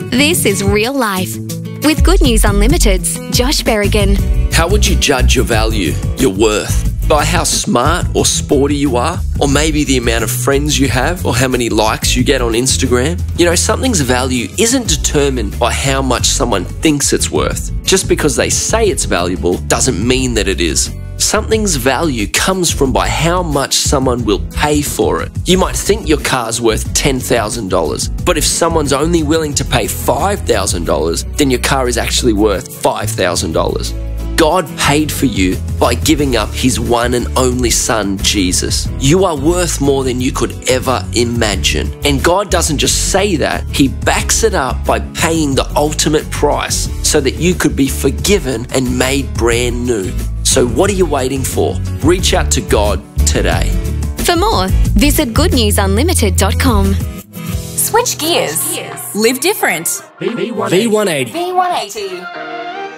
This is Real Life with Good News Unlimited's Josh Berrigan. How would you judge your value, your worth? By how smart or sporty you are? Or maybe the amount of friends you have? Or how many likes you get on Instagram? You know, something's value isn't determined by how much someone thinks it's worth. Just because they say it's valuable doesn't mean that it is. Something's value comes from by how much someone will pay for it. You might think your car's worth $10,000, but if someone's only willing to pay $5,000, then your car is actually worth $5,000. God paid for you by giving up His one and only Son, Jesus. You are worth more than you could ever imagine. And God doesn't just say that, He backs it up by paying the ultimate price so that you could be forgiven and made brand new. So what are you waiting for? Reach out to God today. For more, visit goodnewsunlimited.com. Switch gears. Live different. V180. V180.